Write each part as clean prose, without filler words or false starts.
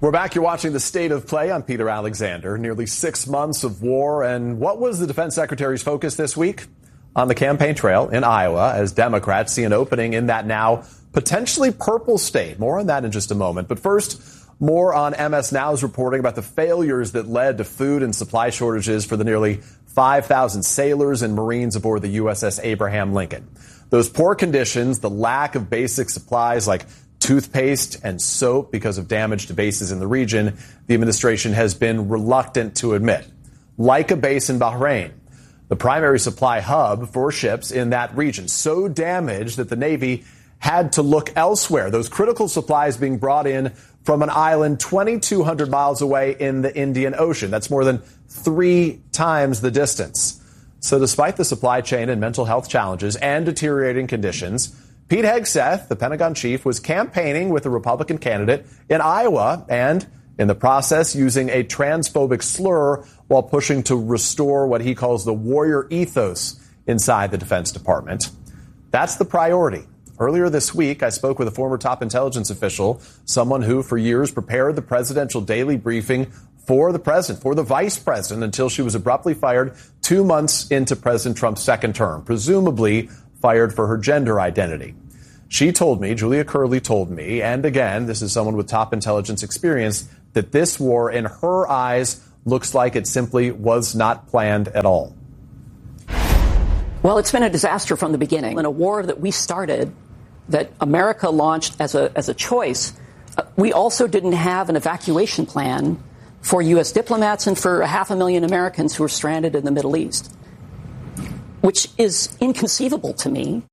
We're back. You're watching The State of Play. I'm Peter Alexander. Nearly 6 months of war. And what was the defense secretary's focus this week? On the campaign trail in Iowa, as Democrats see an opening in that now potentially purple state. More on that in just a moment. But first, more on MS Now's reporting about the failures that led to food and supply shortages for the nearly 5,000 sailors and Marines aboard the USS Abraham Lincoln. Those poor conditions, the lack of basic supplies like toothpaste and soap because of damage to bases in the region, the administration has been reluctant to admit. Like a base in Bahrain, the primary supply hub for ships in that region, so damaged that the Navy had to look elsewhere. Those critical supplies being brought in from an island 2,200 miles away in the Indian Ocean. That's more than 3 times the distance. So despite the supply chain and mental health challenges and deteriorating conditions, Pete Hegseth, the Pentagon chief, was campaigning with a Republican candidate in Iowa and, in the process, using a transphobic slur while pushing to restore what he calls the warrior ethos inside the Defense Department. That's the priority. Earlier this week, I spoke with a former top intelligence official, someone who for years prepared the presidential daily briefing for the president, for the vice president, until she was abruptly fired 2 months into President Trump's second term, presumably fired for her gender identity. She told me, Julia Curley told me, and again, this is someone with top intelligence experience, that this war, in her eyes, looks like it simply was not planned at all. Well, it's been a disaster from the beginning. In a war that we started, that America launched as a choice, we also didn't have an evacuation plan for U.S. diplomats and for 500,000 Americans who are stranded in the Middle East, which is inconceivable to me.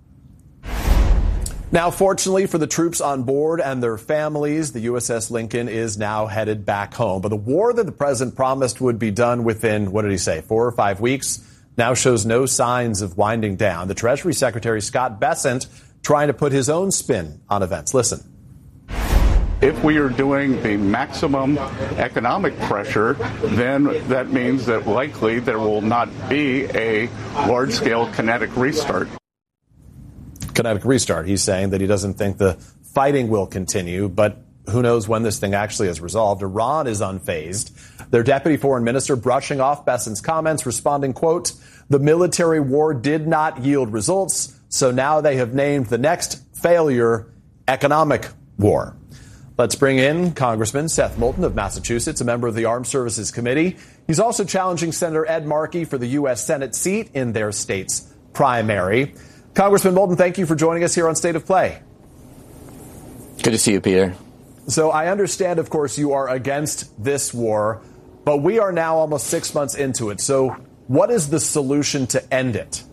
Now, fortunately for the troops on board and their families, the USS Lincoln is now headed back home. But the war that the president promised would be done within, 4 or 5 weeks, now shows no signs of winding down. The Treasury Secretary, Scott Bessent, trying to put his own spin on events. Listen. If we are doing the maximum economic pressure, then that means that likely there will not be a large-scale kinetic restart. Kinetic restart. He's saying that he doesn't think the fighting will continue, but who knows when this thing actually is resolved. Iran is unfazed. Their deputy foreign minister brushing off Bessent's comments, responding, quote, "The military war did not yield results, so now they have named the next failure economic war." Let's bring in Congressman Seth Moulton of Massachusetts, a member of the Armed Services Committee. He's also challenging Senator Ed Markey for the U.S. Senate seat in their state's primary. Congressman Moulton, thank you for joining us here on State of Play. Good to see you, Peter. So I understand, of course, you are against this war, but we are now almost 6 months into it. So what is the solution to end it?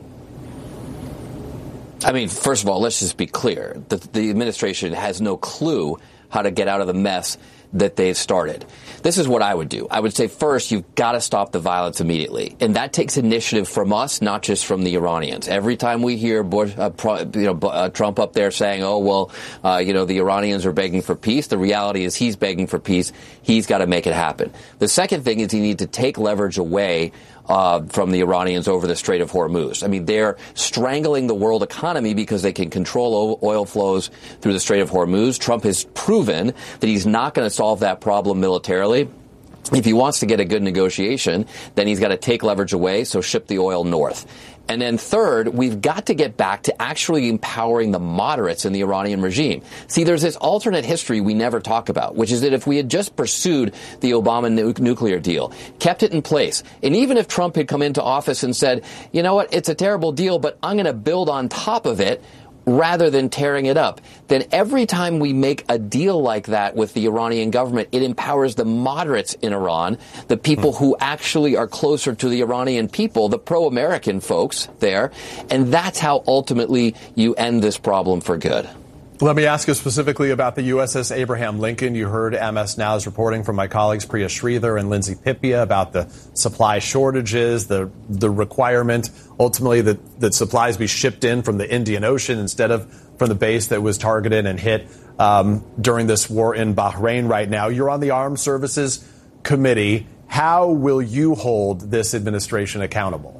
I mean, first of all, let's just be clear. The administration has no clue how to get out of the mess that they've started. This is what I would do. I would say, first, you've got to stop the violence immediately. And that takes initiative from us, not just from the Iranians. Every time we hear Trump up there saying, the Iranians are begging for peace, the reality is he's begging for peace. He's got to make it happen. The second thing is you need to take leverage away from the Iranians over the Strait of Hormuz. I mean, they're strangling the world economy because they can control oil flows through the Strait of Hormuz. Trump has proven that he's not going to solve that problem militarily. If he wants to get a good negotiation, then he's got to take leverage away, so ship the oil north. And then third, we've got to get back to actually empowering the moderates in the Iranian regime. See, there's this alternate history we never talk about, which is that if we had just pursued the Obama nuclear deal, kept it in place, and even if Trump had come into office and said, you know what, it's a terrible deal, but I'm going to build on top of it, rather than tearing it up, then every time we make a deal like that with the Iranian government, it empowers the moderates in Iran, the people who actually are closer to the Iranian people, the pro-American folks there, and that's how ultimately you end this problem for good. Let me ask you specifically about the USS Abraham Lincoln. You heard MS Now's reporting from my colleagues Priya Sridhar and Lindsay Pipia about the supply shortages, the requirement ultimately that supplies be shipped in from the Indian Ocean instead of from the base that was targeted and hit during this war in Bahrain right now. You're on the Armed Services Committee. How will you hold this administration accountable?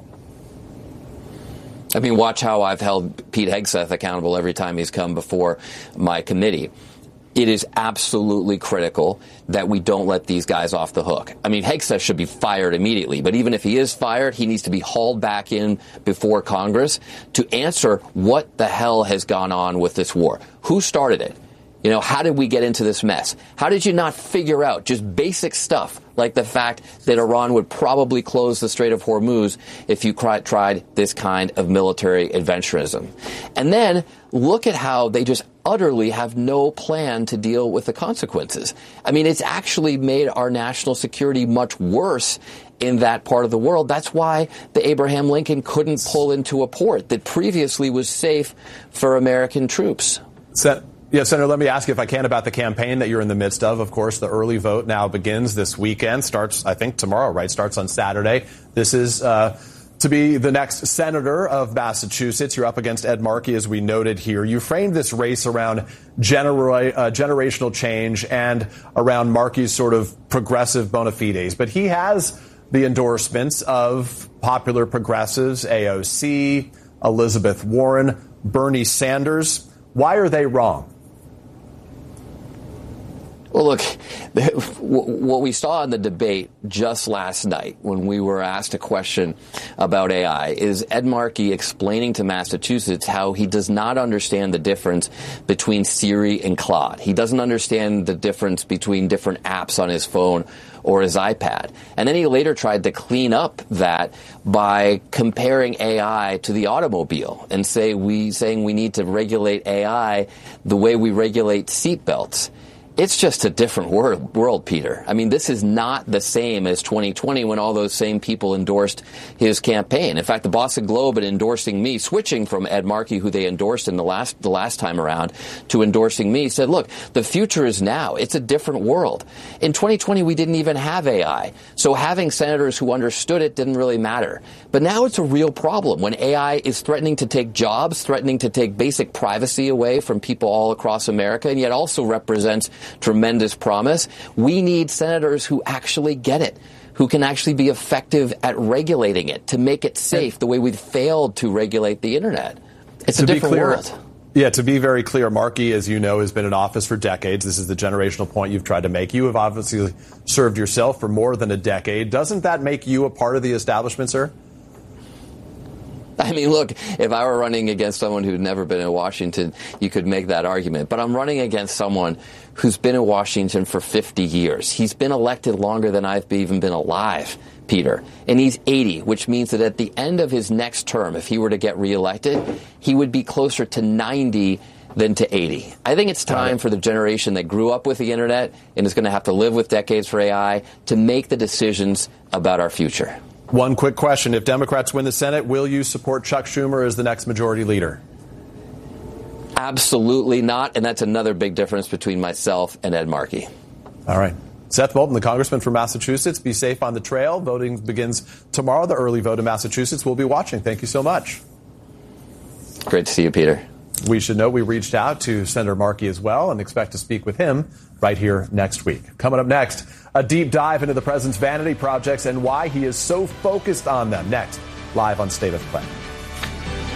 I mean, watch how I've held Pete Hegseth accountable every time he's come before my committee. it is absolutely critical that we don't let these guys off the hook. I mean, Hegseth should be fired immediately, but even if he is fired, he needs to be hauled back in before Congress to answer what the hell has gone on with this war. Who started it? You know, how did we get into this mess? How did you not figure out just basic stuff like the fact that Iran would probably close the Strait of Hormuz if you tried this kind of military adventurism? And then look at how they just utterly have no plan to deal with the consequences. I mean, it's actually made our national security much worse in that part of the world. That's why the Abraham Lincoln couldn't pull into a port that previously was safe for American troops. Yeah, Senator, let me ask you, if I can, about the campaign that you're in the midst of. Of course, the early vote now begins this weekend, starts, I think, tomorrow, right? Starts on Saturday. This is to be the next senator of Massachusetts. You're up against Ed Markey, as we noted here. You framed this race around generational change and around Markey's sort of progressive bona fides. But he has the endorsements of popular progressives, AOC, Elizabeth Warren, Bernie Sanders. Why are they wrong? Well, look, what we saw in the debate just last night when we were asked a question about AI is Ed Markey explaining to Massachusetts how he does not understand the difference between Siri and Claude. He doesn't understand the difference between different apps on his phone or his iPad. And then he later tried to clean up that by comparing AI to the automobile and saying we need to regulate AI the way we regulate seatbelts. It's just a different world, Peter. I mean, this is not the same as 2020 when all those same people endorsed his campaign. In fact, the Boston Globe, in endorsing me, switching from Ed Markey, who they endorsed in the last time around, to endorsing me, said, look, the future is now. It's a different world. In 2020, we didn't even have AI. So having senators who understood it didn't really matter. But now it's a real problem when AI is threatening to take jobs, threatening to take basic privacy away from people all across America, and yet also represents tremendous promise. We need senators who actually get it, who can actually be effective at regulating it, to make it safe the way we've failed to regulate the internet. It's a different world. Yeah, to be very clear, Markey, as you know, has been in office for decades. This is the generational point you've tried to make. You have obviously served yourself for more than a decade. Doesn't that make you a part of the establishment, sir? I mean, look, if I were running against someone who'd never been in Washington, you could make that argument. But I'm running against someone who's been in Washington for 50 years. He's been elected longer than I've even been alive, Peter. And he's 80, which means that at the end of his next term, if he were to get reelected, he would be closer to 90 than to 80. I think it's time for the generation that grew up with the internet and is going to have to live with decades for AI to make the decisions about our future. One quick question. If Democrats win the Senate, will you support Chuck Schumer as the next majority leader? Absolutely not. And that's another big difference between myself and Ed Markey. All right. Seth Moulton, the congressman from Massachusetts. Be safe on the trail. Voting begins tomorrow. The early vote in Massachusetts. We'll be watching. Thank you so much. Great to see you, Peter. We should note we reached out to Senator Markey as well and expect to speak with him right here next week. Coming up next, a deep dive into the president's vanity projects and why he is so focused on them. Next, live on State of Play.